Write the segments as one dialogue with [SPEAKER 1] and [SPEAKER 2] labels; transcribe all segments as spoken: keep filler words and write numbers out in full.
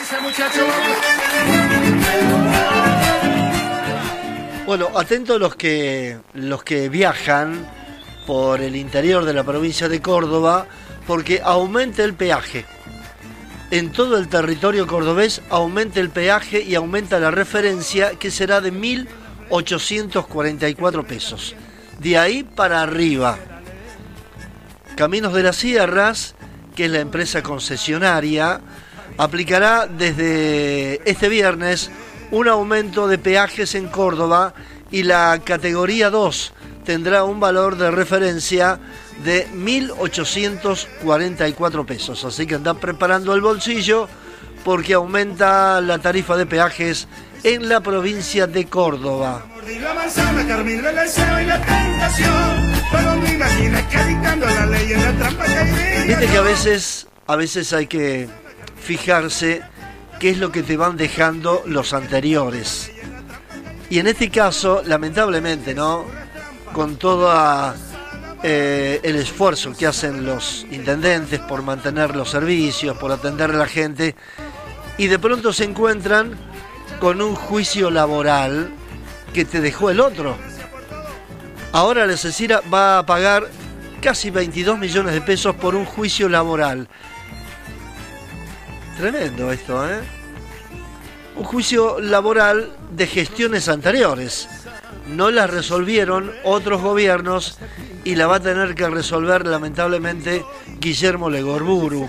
[SPEAKER 1] Bueno, atentos los que los que viajan por el interior de la provincia de Córdoba, porque aumenta el peaje. En todo el territorio cordobés aumenta el peaje y aumenta la referencia, que será de mil ochocientos cuarenta y cuatro pesos. De ahí para arriba. Caminos de las Sierras, que es la empresa concesionaria, aplicará desde este viernes un aumento de peajes en Córdoba y la categoría dos tendrá un valor de referencia de mil ochocientos cuarenta y cuatro pesos. Así que andá preparando el bolsillo porque aumenta la tarifa de peajes en la provincia de Córdoba. Viste que a veces, a veces hay que fijarse qué es lo que te van dejando los anteriores. Y en este caso, lamentablemente, ¿no? Con todo eh, el esfuerzo que hacen los intendentes por mantener los servicios, por atender a la gente, y de pronto se encuentran con un juicio laboral que te dejó el otro. Ahora la Cesira va a pagar casi veintidós millones de pesos por un juicio laboral. Tremendo esto, ¿eh? Un juicio laboral de gestiones anteriores. No las resolvieron otros gobiernos y la va a tener que resolver lamentablemente Guillermo Legorburu.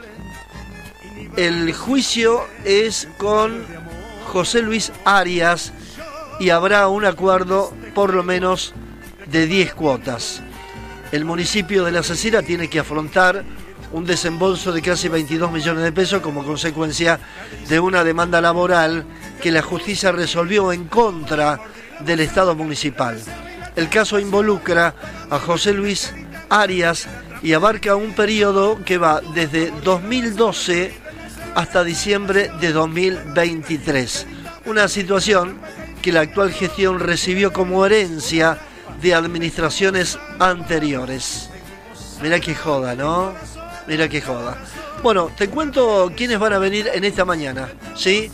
[SPEAKER 1] El juicio es con José Luis Arias y habrá un acuerdo por lo menos de diez cuotas. El municipio de La Cesira tiene que afrontar un desembolso de casi veintidós millones de pesos como consecuencia de una demanda laboral que la justicia resolvió en contra del Estado municipal. El caso involucra a José Luis Arias y abarca un periodo que va desde dos mil doce hasta diciembre de dos mil veintitrés. Una situación que la actual gestión recibió como herencia de administraciones anteriores. Mirá qué joda, ¿no? Mirá qué joda. Bueno, te cuento quiénes van a venir en esta mañana, ¿sí?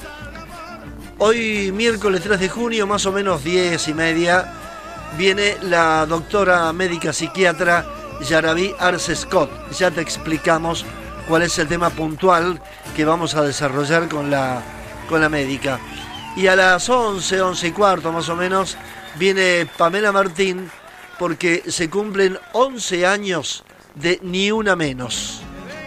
[SPEAKER 1] Hoy, miércoles tres de junio, más o menos diez y media, viene la doctora médica psiquiatra Yaraví Arce Scott. Ya te explicamos cuál es el tema puntual que vamos a desarrollar con la, con la médica. Y a las once, once y cuarto más o menos, viene Pamela Martín, porque se cumplen once años de Ni Una Menos.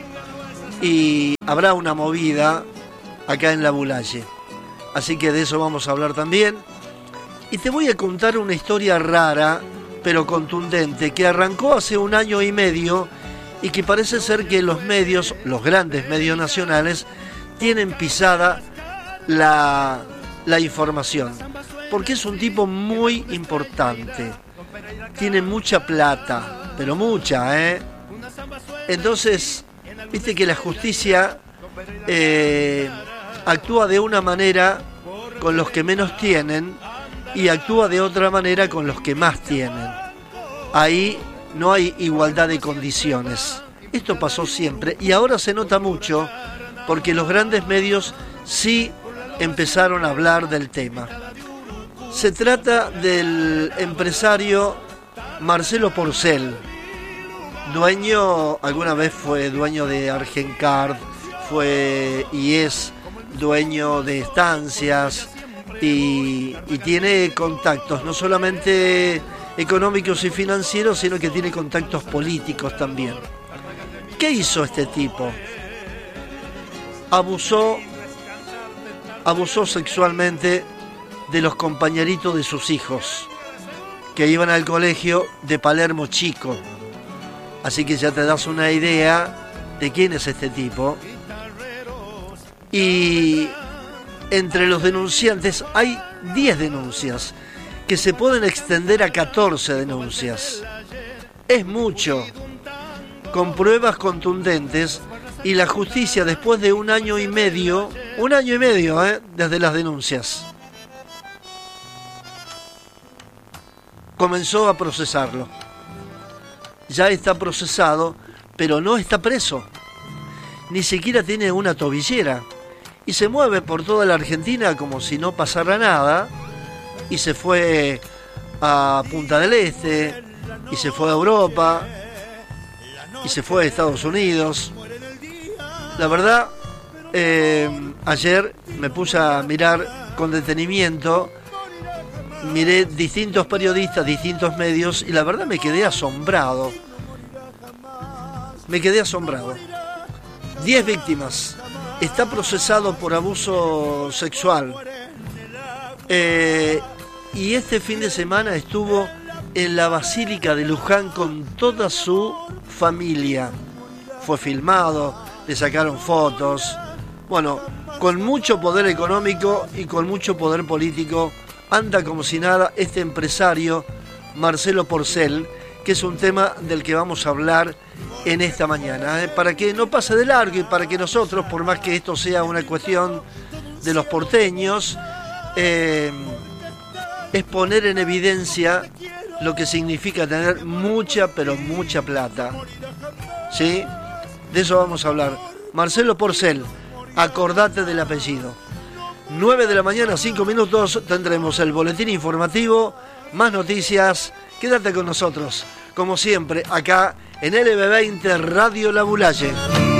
[SPEAKER 1] Y habrá una movida acá en La Bulaye. Así que de eso vamos a hablar también. Y te voy a contar una historia rara, pero contundente, que arrancó hace un año y medio y que parece ser que los medios, los grandes medios nacionales, tienen pisada la, la información. Porque es un tipo muy importante. Tiene mucha plata, pero mucha, ¿eh? Entonces, viste que la justicia eh, actúa de una manera con los que menos tienen y actúa de otra manera con los que más tienen. Ahí no hay igualdad de condiciones. Esto pasó siempre y ahora se nota mucho porque los grandes medios sí empezaron a hablar del tema. Se trata del empresario Marcelo Porcel, dueño, alguna vez fue dueño de Argencard, fue y es dueño de estancias y, y tiene contactos, no solamente económicos y financieros, sino que tiene contactos políticos también. ¿Qué hizo este tipo? Abusó, abusó sexualmente de los compañeritos de sus hijos, que iban al colegio de Palermo Chico. Así que ya te das una idea de quién es este tipo. Y entre los denunciantes hay diez denuncias, que se pueden extender a catorce denuncias. Es mucho, con pruebas contundentes, y la justicia, después de un año y medio, un año y medio, ¿eh? desde las denuncias, comenzó a procesarlo. Ya está procesado, pero no está preso. Ni siquiera tiene una tobillera. y se mueve por toda la Argentina como si no pasara nada, y se fue a Punta del Este, y se fue a Europa, y se fue a Estados Unidos. La verdad, eh, ayer me puse a mirar con detenimiento, miré distintos periodistas, distintos medios, y la verdad me quedé asombrado. Me quedé asombrado. Diez víctimas. Está procesado por abuso sexual. Eh, y este fin de semana estuvo en la Basílica de Luján con toda su familia. Fue filmado, le sacaron fotos. Bueno, con mucho poder económico y con mucho poder político, anda como si nada este empresario Marcelo Porcel, que es un tema del que vamos a hablar en esta mañana, ¿eh? Para que no pase de largo y para que nosotros, por más que esto sea una cuestión de los porteños, eh, es poner en evidencia lo que significa tener mucha, pero mucha plata. ¿Sí? De eso vamos a hablar. Marcelo Porcel, acordate del apellido. nueve de la mañana, cinco minutos, tendremos el boletín informativo, más noticias. Quédate con nosotros, como siempre, acá en L B veinte Radio La Bulaye.